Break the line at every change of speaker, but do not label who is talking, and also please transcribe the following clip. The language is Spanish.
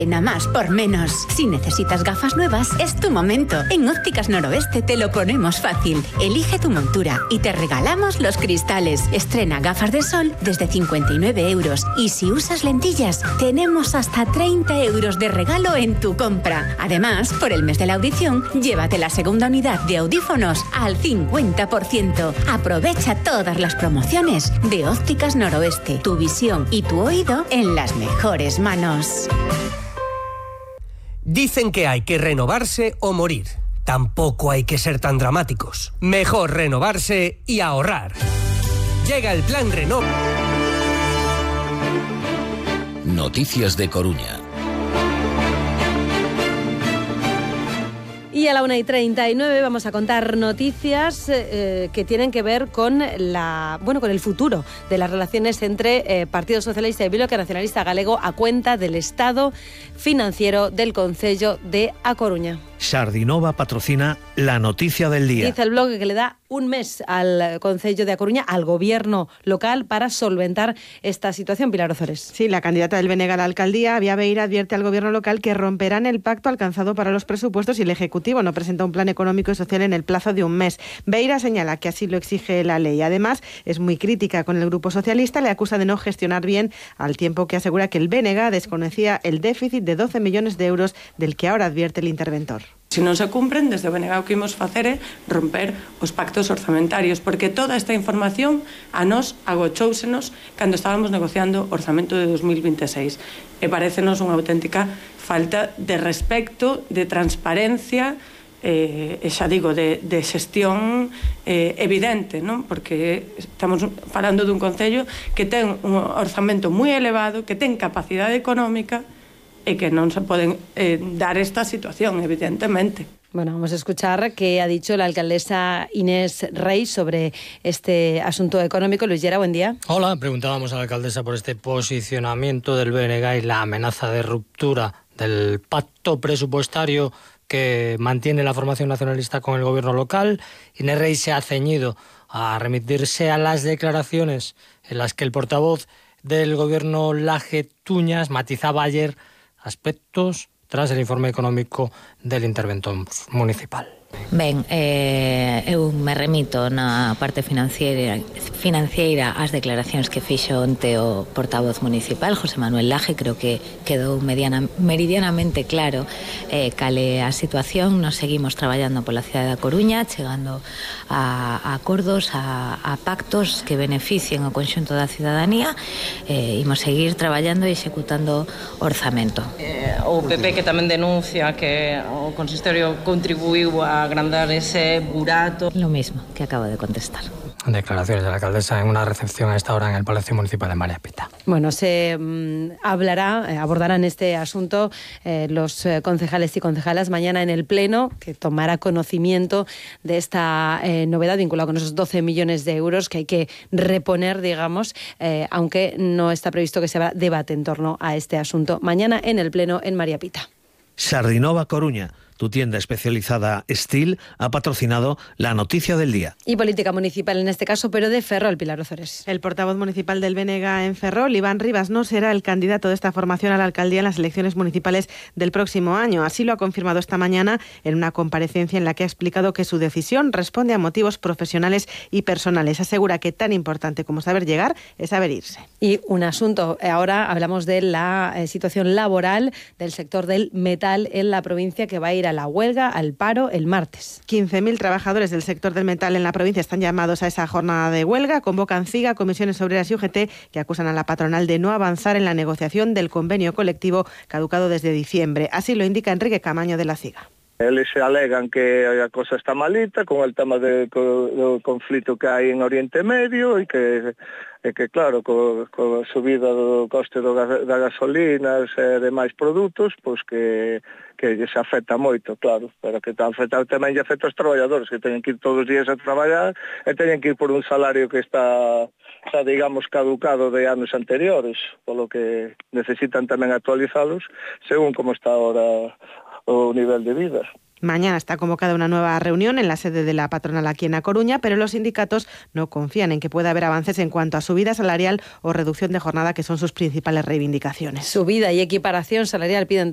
Nada más por menos. Si necesitas gafas nuevas, es tu momento. En Ópticas Noroeste te lo ponemos fácil. Elige tu montura y te regalamos los cristales. Estrena gafas de sol desde 59 euros. Y si usas lentillas, tenemos hasta 30 euros de regalo en tu compra. Además, por el mes de la audición, llévate la segunda unidad de audífonos al 50%. Aprovecha todas las promociones de Ópticas Noroeste. Tu visión y tu oído en las mejores manos.
Dicen que hay que renovarse o morir. Tampoco hay que ser tan dramáticos. Mejor renovarse y ahorrar. Llega el Plan Renov.
Noticias de Coruña.
Y a la 1:39 vamos a contar noticias que tienen que ver con con el futuro de las relaciones entre Partido Socialista y Bloque Nacionalista Galego a cuenta del estado financiero del Concello de A Coruña.
Sardinova patrocina la noticia del día.
Dice el blog que le da un mes al Concello de A Coruña, al gobierno local, para solventar esta situación. Pilar Ozores.
Sí, la candidata del BNG a la alcaldía, Vía Beira, advierte al gobierno local que romperán el pacto alcanzado para los presupuestos y el Ejecutivo no presenta un plan económico y social en el plazo de un mes. Beira señala que así lo exige la ley. Además, es muy crítica con el Grupo Socialista, le acusa de no gestionar bien, al tiempo que asegura que el BNG desconocía el déficit de 12 millones de euros del que ahora advierte el interventor.
Se non se cumpren, desde o BNG o que imos facer é romper os pactos orzamentarios, porque toda esta información a nós agochóusenos cando estábamos negociando o orzamento de 2026. E parécenos unha auténtica falta de respecto, de transparencia, xa digo, de xestión evidente, non? Porque estamos falando dun concello que ten un orzamento moi elevado, que ten capacidade económica, e que non se poden dar esta situación, evidentemente.
Bueno, vamos a escuchar qué ha dicho la alcaldesa Inés Rey sobre este asunto económico. Luis Llera, buen día.
Hola, preguntábamos a la alcaldesa por este posicionamiento del BNG y la amenaza de ruptura del pacto presupuestario que mantiene la formación nacionalista con el gobierno local. Inés Rey se ha ceñido a remitirse a las declaraciones en las que el portavoz del gobierno Laje Tuñas matizaba ayer aspectos tras el informe económico del interventor municipal.
Ben, eu me remito na parte financiera ás declaracións que fixo onte o portavoz municipal, José Manuel Laje. Creo que quedou meridianamente claro cal é a situación. Nos seguimos traballando pola cidade da Coruña, chegando a acordos, a pactos que beneficien o conxunto da cidadanía. Imos seguir traballando e executando orzamento.
O PP que tamén denuncia que o consistorio contribuiu a agrandar ese burato.
Lo mismo que acabo de contestar.
Declaraciones de la alcaldesa en una recepción a esta hora en el Palacio Municipal de María Pita.
Bueno, se abordarán este asunto los concejales y concejalas mañana en el Pleno, que tomará conocimiento de esta novedad vinculada con esos 12 millones de euros que hay que reponer, digamos, aunque no está previsto que se haga debate en torno a este asunto. Mañana en el Pleno en María Pita.
Sardinova Coruña, tu tienda especializada Steel, ha patrocinado la noticia del día.
Y política municipal en este caso, pero de Ferrol, Pilar Ozores.
El portavoz municipal del BNG en Ferrol, Iván Rivas, no será el candidato de esta formación a la alcaldía en las elecciones municipales del próximo año. Así lo ha confirmado esta mañana en una comparecencia en la que ha explicado que su decisión responde a motivos profesionales y personales. Asegura que tan importante como saber llegar es saber irse.
Y un asunto, ahora hablamos de la situación laboral del sector del metal en la provincia, que va a ir a la huelga, al paro, el martes.
15.000 trabajadores del sector del metal en la provincia están llamados a esa jornada de huelga. Convocan CIGA, Comisiones Obreras y UGT, que acusan a la patronal de no avanzar en la negociación del convenio colectivo caducado desde diciembre. Así lo indica Enrique Camaño de la CIGA.
Eles alegan que a cosa está malita con el tema do conflito que hai en Oriente Medio e que claro, co subida do coste da gasolina e demais produtos, pois que lles afecta moito, claro, pero que tamén lle afecta aos traballadores, que teñen que ir todos os días a traballar e teñen que ir por un salario que está digamos, caducado de anos anteriores, polo que necesitan tamén actualizalos según como está ahora o nivel de vida.
Mañana está convocada una nueva reunión en la sede de la patronal aquí en A Coruña, pero los sindicatos no confían en que pueda haber avances en cuanto a subida salarial o reducción de jornada, que son sus principales reivindicaciones.
Subida y equiparación salarial piden